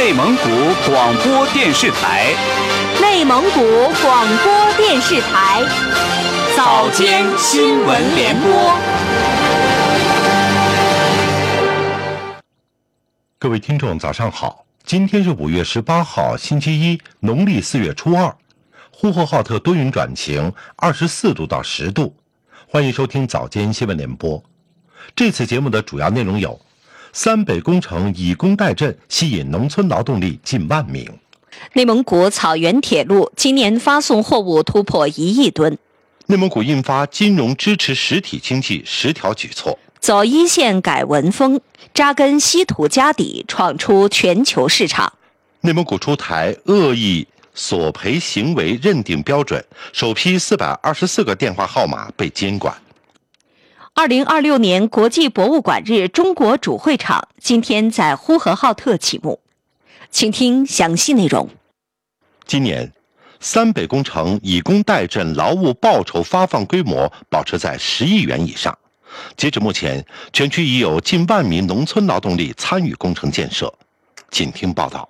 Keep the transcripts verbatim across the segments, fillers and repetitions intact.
内蒙古广播电视台， 内蒙古广播电视台早间新闻联播。 各位听众早上好，今天是五月十八号星期一，农历四月初二，呼和浩特多云转晴，二十四度到十度。欢迎收听早间新闻联播。这次节目的主要内容有：三北工程以工代赈，吸引农村劳动力近万名； 内蒙古草原铁路今年发送货物突破一亿吨； 内蒙古印发金融支持实体经济十条举措； 走一线改文风，扎根稀土家底，闯出全球市场； 内蒙古出台恶意索赔行为认定标准，首批四百二十四个电话号码被监管。 二零二六年国际博物馆日中国主会场今天在呼和浩特启幕，请听详细内容。 今年，三北工程以工代赈劳务报酬发放规模保持在十亿元以上。截至目前，全区已有近万名农村劳动力参与工程建设。请听报道。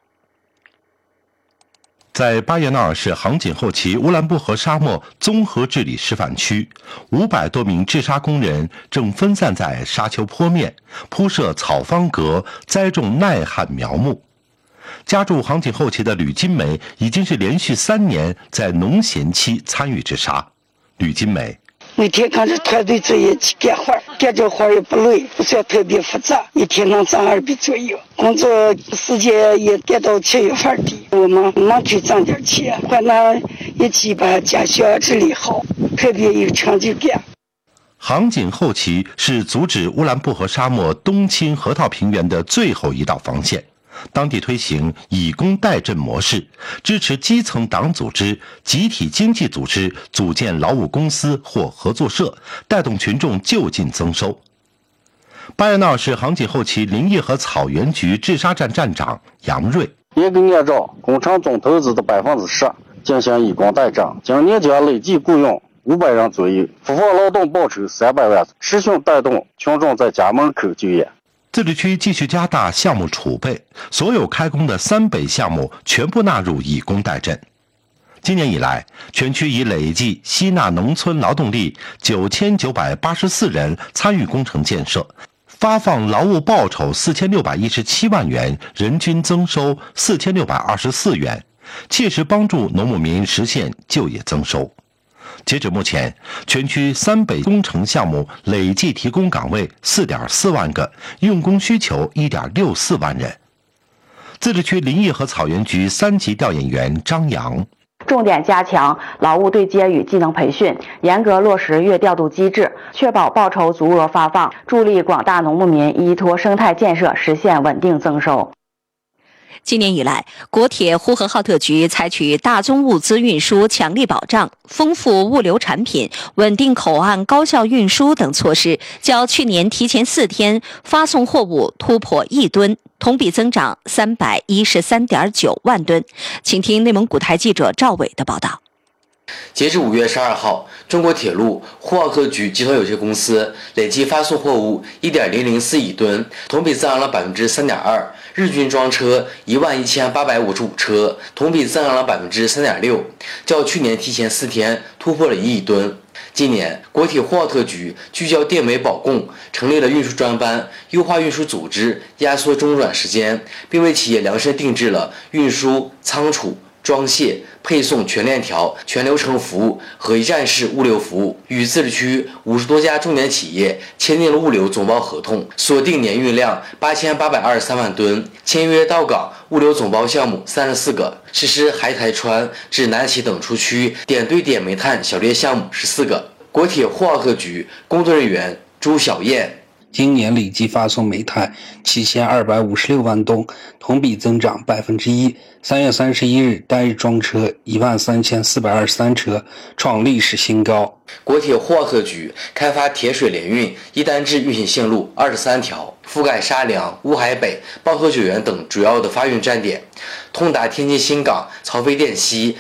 在巴彦淖尔市杭锦后旗乌兰布和沙漠综合治理示范区，五百多名治沙工人正分散在沙丘坡面，铺设草方格，栽种耐旱苗木。家住杭锦后旗的吕金梅已经是连续三年在农闲期参与治沙。吕金梅每天跟着团队作业去干活，干这活也不累，不算特别复杂，一天能挣二百左右。工作时间也干到七月份底，我们忙去挣点钱，还能一起把家乡治理好，特别有成就感。 杭锦后旗是阻止乌兰布和沙漠东侵河套平原的最后一道防线。当地推行以工代赈模式，支持基层党组织、集体经济组织组建劳务公司或合作社，带动群众就近增收。巴彦淖尔市杭锦后旗林业和草原局治沙站站长杨瑞： 严格按照工程总投资的百分之十进行以工代赈，今年将累计雇佣五百人左右，发放劳动报酬三百万，持续带动群众在家门口就业。 自治区继续加大项目储备，所有开工的三北项目全部纳入以工代赈。今年以来，全区已累计吸纳农村劳动力九千九百八十四人参与工程建设，发放劳务报酬四千六百一十七万元，人均增收四千六百二十四元，切实帮助农牧民实现就业增收。截止目前，全区三北工程项目累计提供岗位 四点四万个，用工需求 一点六四万人。自治区林业和草原局三级调研员张扬： 重点加强劳务对接与技能培训，严格落实月调度机制，确保报酬足额发放，助力广大农牧民依托生态建设实现稳定增收。 今年以来，国铁呼和浩特局采取大宗物资运输强力保障、丰富物流产品、稳定口岸高效运输等措施，较去年提前四天发送货物突破一吨，同比增长三百一十三点九万吨。请听内蒙古台记者赵伟的报道。 截至五月十二号，中国铁路呼和浩特局集团有限公司累计发送货物 一点零零四亿吨，同比增长了 百分之三点二， 日均装车一万一千八百五十五车，同比增长了 百分之三点六， 较去年提前四天突破了一亿吨。今年，国铁呼和浩特局聚焦电煤保供，成立了运输专班，优化运输组织，压缩中转时间，并为企业量身定制了运输、仓储、装卸、配送全链条、全流程服务和一站式物流服务，与自治区五十多家重点企业签订了物流总包合同，锁定年运量八千八百二十三万吨，签约到港物流总包项目三十四个，实施海台川至南齐等出区点对点煤炭小列项目十四个。国铁呼和浩特局工作人员朱小燕： 今年累计发送煤炭七千二百五十六万吨，同比增长百分之一。三月三十一日单日装车一万三千四百二十三车，创历史新高。 国铁呼和浩特局开发铁水联运一单制运行线路二十三条，覆盖沙梁、乌海北、抱头九原等主要的发运站点，通达天津新港、曹妃甸西、